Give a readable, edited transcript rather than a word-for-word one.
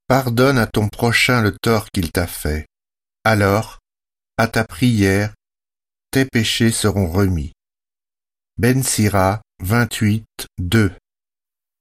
Pardonne à ton prochain le tort qu'il t'a fait. Alors, à ta prière, tes péchés seront remis. Ben Sira 28, 2.